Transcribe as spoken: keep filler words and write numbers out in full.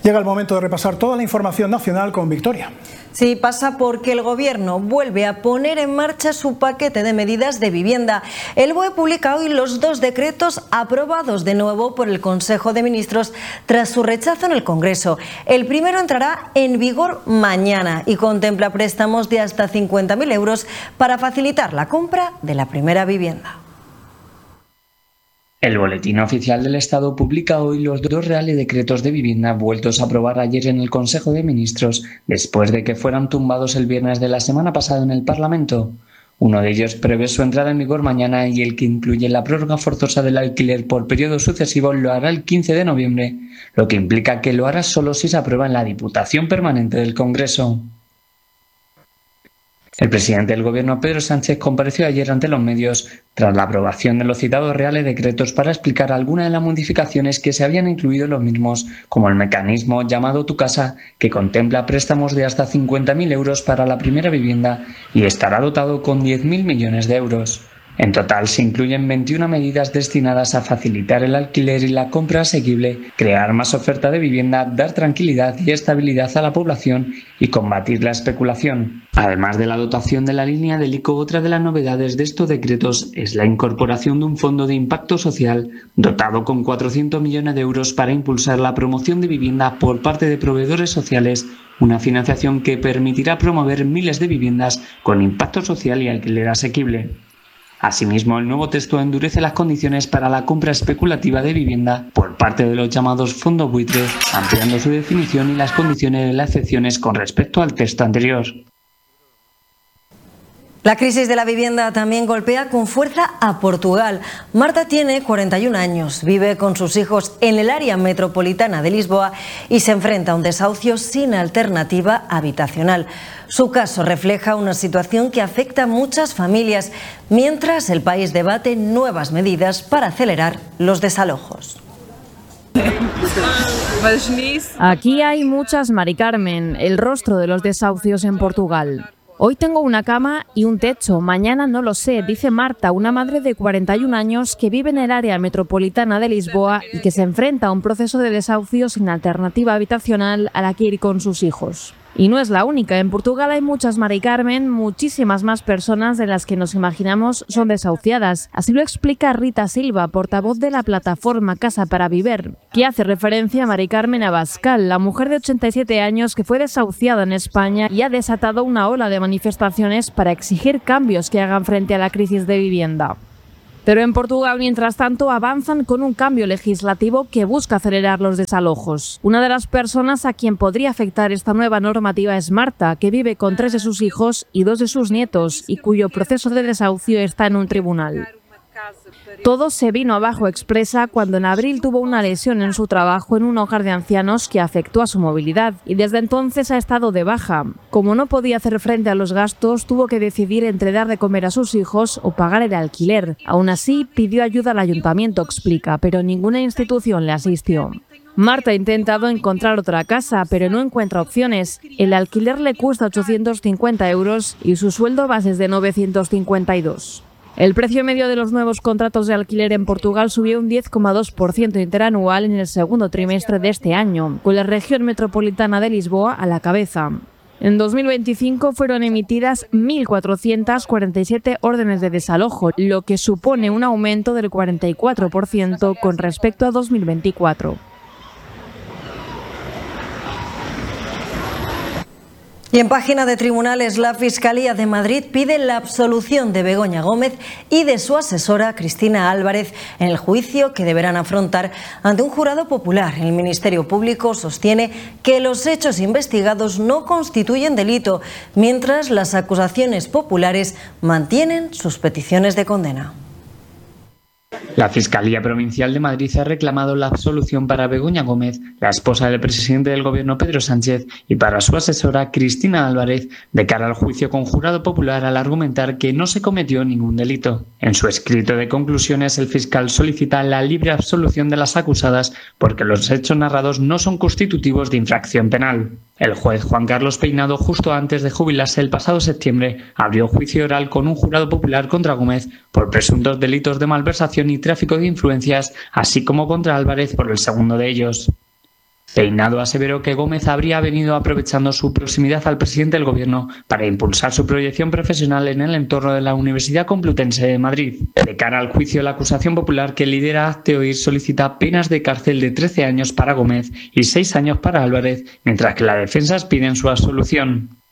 Llega el momento de repasar toda la información nacional con Victoria. Sí, pasa porque el Gobierno vuelve a poner en marcha su paquete de medidas de vivienda. El B O E publica hoy los dos decretos aprobados de nuevo por el Consejo de Ministros tras su rechazo en el Congreso. El primero entrará en vigor mañana y contempla préstamos de hasta cincuenta mil euros para facilitar la compra de la primera vivienda. El Boletín Oficial del Estado publica hoy los dos reales decretos de vivienda vueltos a aprobar ayer en el Consejo de Ministros después de que fueran tumbados el viernes de la semana pasada en el Parlamento. Uno de ellos prevé su entrada en vigor mañana y el que incluye la prórroga forzosa del alquiler por periodos sucesivos lo hará el quince de noviembre, lo que implica que lo hará solo si se aprueba en la Diputación Permanente del Congreso. El presidente del Gobierno, Pedro Sánchez, compareció ayer ante los medios tras la aprobación de los citados reales decretos para explicar algunas de las modificaciones que se habían incluido en los mismos, como el mecanismo llamado Tu Casa, que contempla préstamos de hasta cincuenta mil euros para la primera vivienda y estará dotado con diez mil millones de euros. En total se incluyen veintiuna medidas destinadas a facilitar el alquiler y la compra asequible, crear más oferta de vivienda, dar tranquilidad y estabilidad a la población y combatir la especulación. Además de la dotación de la línea del ICO, otra de las novedades de estos decretos es la incorporación de un fondo de impacto social dotado con cuatrocientos millones de euros para impulsar la promoción de vivienda por parte de proveedores sociales, una financiación que permitirá promover miles de viviendas con impacto social y alquiler asequible. Asimismo, el nuevo texto endurece las condiciones para la compra especulativa de vivienda por parte de los llamados fondos buitre, ampliando su definición y las condiciones de las excepciones con respecto al texto anterior. La crisis de la vivienda también golpea con fuerza a Portugal. Marta tiene cuarenta y un años, vive con sus hijos en el área metropolitana de Lisboa y se enfrenta a un desahucio sin alternativa habitacional. Su caso refleja una situación que afecta a muchas familias, mientras el país debate nuevas medidas para acelerar los desalojos. Aquí hay muchas Mari Carmen, el rostro de los desahucios en Portugal. Hoy tengo una cama y un techo, mañana no lo sé, dice Marta, una madre de cuarenta y un años que vive en el área metropolitana de Lisboa y que se enfrenta a un proceso de desahucio sin alternativa habitacional a la que ir con sus hijos. Y no es la única, en Portugal hay muchas Mari Carmen, muchísimas más personas de las que nos imaginamos son desahuciadas. Así lo explica Rita Silva, portavoz de la plataforma Casa para Viver, que hace referencia a Mari Carmen Abascal, la mujer de ochenta y siete años que fue desahuciada en España y ha desatado una ola de manifestaciones para exigir cambios que hagan frente a la crisis de vivienda. Pero en Portugal, mientras tanto, avanzan con un cambio legislativo que busca acelerar los desalojos. Una de las personas a quien podría afectar esta nueva normativa es Marta, que vive con tres de sus hijos y dos de sus nietos y cuyo proceso de desahucio está en un tribunal. Todo se vino abajo, expresa, cuando en abril tuvo una lesión en su trabajo en un hogar de ancianos que afectó a su movilidad y desde entonces ha estado de baja. Como no podía hacer frente a los gastos, tuvo que decidir entre dar de comer a sus hijos o pagar el alquiler. Aún así, pidió ayuda al ayuntamiento, explica, pero ninguna institución le asistió. Marta ha intentado encontrar otra casa, pero no encuentra opciones. El alquiler le cuesta ochocientos cincuenta euros y su sueldo base es de novecientos cincuenta y dos. El precio medio de los nuevos contratos de alquiler en Portugal subió un diez coma dos por ciento interanual en el segundo trimestre de este año, con la región metropolitana de Lisboa a la cabeza. En dos mil veinticinco fueron emitidas mil cuatrocientas cuarenta y siete órdenes de desalojo, lo que supone un aumento del cuarenta y cuatro por ciento con respecto a dos mil veinticuatro. Y en página de tribunales, la Fiscalía de Madrid pide la absolución de Begoña Gómez y de su asesora Cristina Álvarez en el juicio que deberán afrontar ante un jurado popular. El Ministerio Público sostiene que los hechos investigados no constituyen delito, mientras las acusaciones populares mantienen sus peticiones de condena. La Fiscalía Provincial de Madrid ha reclamado la absolución para Begoña Gómez, la esposa del presidente del Gobierno Pedro Sánchez, y para su asesora Cristina Álvarez, de cara al juicio con jurado popular al argumentar que no se cometió ningún delito. En su escrito de conclusiones, el fiscal solicita la libre absolución de las acusadas porque los hechos narrados no son constitutivos de infracción penal. El juez Juan Carlos Peinado, justo antes de jubilarse el pasado septiembre, abrió juicio oral con un jurado popular contra Gómez por presuntos delitos de malversación y tráfico de influencias, así como contra Álvarez por el segundo de ellos. Peinado aseveró que Gómez habría venido aprovechando su proximidad al presidente del Gobierno para impulsar su proyección profesional en el entorno de la Universidad Complutense de Madrid. De cara al juicio, la acusación popular que lidera Hazte Oír solicita penas de cárcel de trece años para Gómez y seis años para Álvarez, mientras que la defensa pide su absolución.